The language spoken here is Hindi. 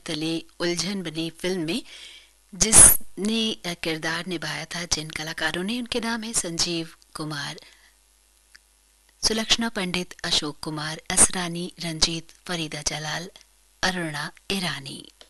तले उलझन बनी फिल्म में जिसने किरदार निभाया था, जिन कलाकारों ने, उनके नाम है संजीव कुमार, सुलक्षणा पंडित, अशोक कुमार, असरानी, रंजीत, फरीदा जलाल, अरुणा ईरानी।